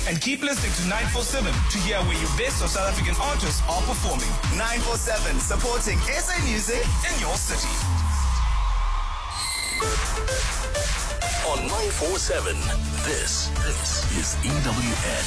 And keep listening to 947 to hear where your best of South African artists are performing. 947, supporting SA music in your city. On 947, this is EWN.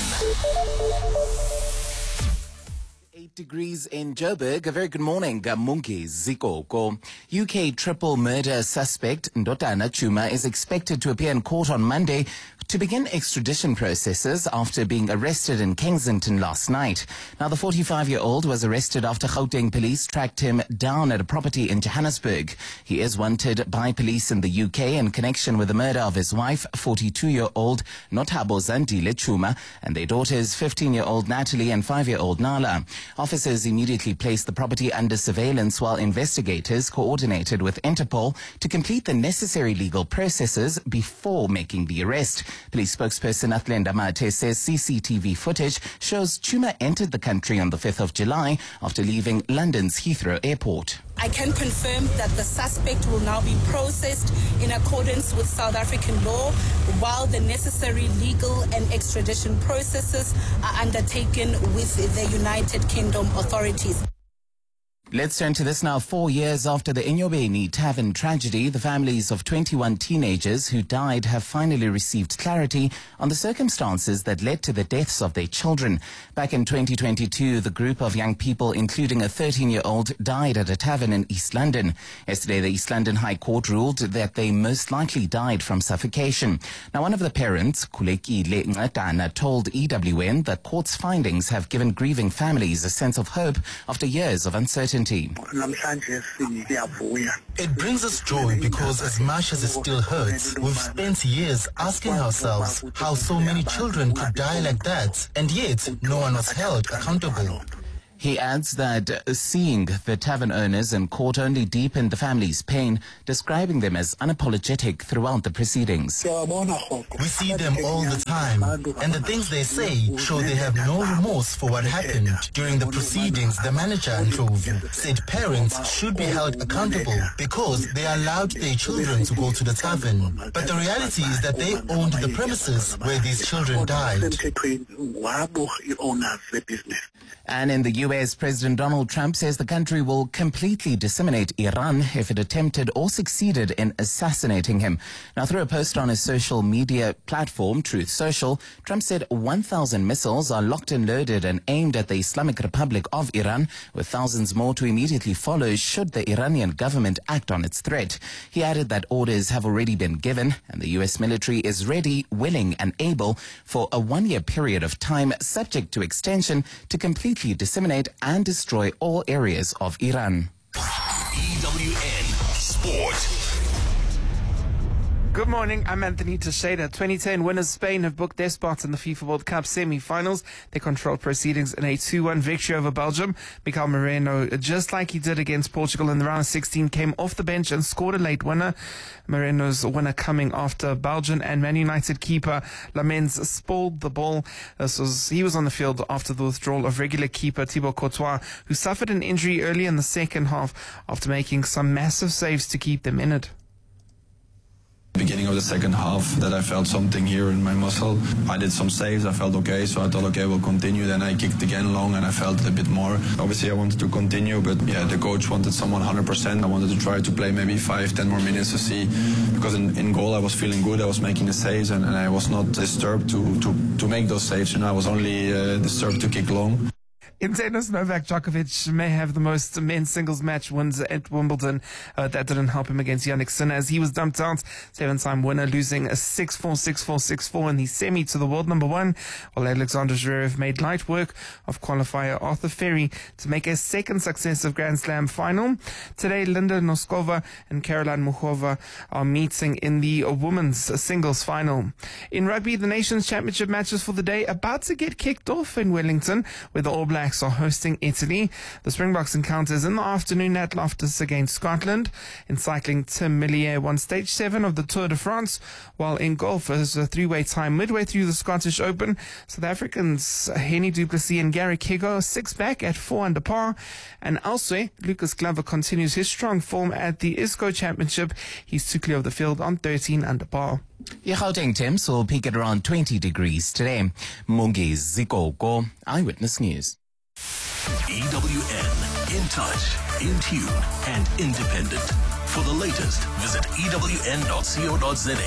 8 degrees in Joburg. A very good morning, Mungi Zikoko. UK triple murder suspect Ndotana Chuma is expected to appear in court on Monday to begin extradition processes after being arrested in Kensington last night. Now, the 45-year-old was arrested after Gauteng police tracked him down at a property in Johannesburg. He is wanted by police in the UK in connection with the murder of his wife, 42-year-old Nothabo Zandile Chuma, and their daughters, 15-year-old Natalie and 5-year-old Nala. Officers immediately placed the property under surveillance while investigators coordinated with Interpol to complete the necessary legal processes before making the arrest. Police spokesperson Athlenda Mate says CCTV footage shows Chuma entered the country on the 5th of July after leaving London's Heathrow Airport. I can confirm that the suspect will now be processed in accordance with South African law while the necessary legal and extradition processes are undertaken with the United Kingdom authorities. Let's turn to this now. 4 years after the Enyobeni Tavern tragedy, the families of 21 teenagers who died have finally received clarity on the circumstances that led to the deaths of their children. Back in 2022, the group of young people, including a 13-year-old, died at a tavern in East London. Yesterday, the East London High Court ruled that they most likely died from suffocation. Now, one of the parents, Khulekile Nqatana, told EWN that court's findings have given grieving families a sense of hope after years of uncertainty. It brings us joy because as much as it still hurts, we've spent years asking ourselves how so many children could die like that, and yet no one was held accountable. He adds that seeing the tavern owners in court only deepened the family's pain, describing them as unapologetic throughout the proceedings. We see them all the time, and the things they say show they have no remorse for what happened. During the proceedings, the manager, Ndlovu, said parents should be held accountable because they allowed their children to go to the tavern. But the reality is that they owned the premises where these children died. And in the US, President Donald Trump says the country will completely disseminate Iran if it attempted or succeeded in assassinating him. Now, through a post on his social media platform, Truth Social, Trump said 1,000 missiles are locked and loaded and aimed at the Islamic Republic of Iran, with thousands more to immediately follow should the Iranian government act on its threat. He added that orders have already been given and the US military is ready, willing and able for a 1-year period of time, subject to extension, to completely disseminate and destroy all areas of Iran. EWN Sport. Good morning, I'm Anthony Teixeira. 2010 winners Spain have booked their spots in the FIFA World Cup semi-finals. They controlled proceedings in a 2-1 victory over Belgium. Mikel Moreno, just like he did against Portugal in the round of 16, came off the bench and scored a late winner. Moreno's winner coming after Belgian and Man United keeper Lamens spoiled the ball. He was on the field after the withdrawal of regular keeper Thibaut Courtois, who suffered an injury early in the second half after making some massive saves to keep them in it. Beginning of the second half that I felt something here in my muscle. I did some saves, I felt okay, so I thought, okay, we'll continue. Then I kicked again long and I felt a bit more. Obviously I wanted to continue, but yeah, the coach wanted someone 100%. I wanted to try to play maybe 5-10 more minutes to see, because in goal I was feeling good, I was making the saves and I was not disturbed to make those saves. You know, I was only disturbed to kick long. In tennis, Novak Djokovic may have the most men's singles match wins at Wimbledon. That didn't help him against Jannik Sinner as he was dumped out. 7-time winner losing a 6-4, 6-4, 6-4 in the semi to the world number 1, while Alexander Zverev made light work of qualifier Arthur Ferry to make a second successive Grand Slam final. Today, Linda Noskova and Caroline Muchova are meeting in the women's singles final. In rugby, the Nations Championship matches for the day about to get kicked off in Wellington, where the All Blacks are hosting Italy. The Springboks encounters in the afternoon at Loftus against Scotland. In cycling, Tim Millier won stage 7 of the Tour de France, while in golf, there's a 3-way tie midway through the Scottish Open. South Africans Henny du Plessis and Gary Kigo 6 back at 4 under par. And elsewhere, Lucas Glover continues his strong form at the ISCO Championship. He's 2 clear of the field on 13 under par. Gauteng temps will peak at around 20 degrees today. Mungi Zikoko, Eyewitness News. EWN, in touch, in tune, and independent. For the latest, visit ewn.co.za.